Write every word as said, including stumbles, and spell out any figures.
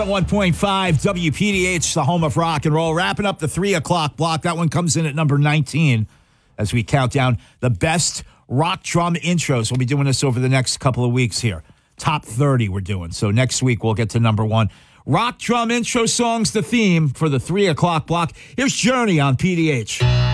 one point five W P D H, the home of rock and roll. Wrapping up the three o'clock block. That one comes in at number nineteen as we count down the best rock drum intros. We'll be doing this over the next couple of weeks here. Top thirty we're doing. So next week we'll get to number one. Rock drum intro songs, the theme for the three o'clock block. Here's Journey on P D H.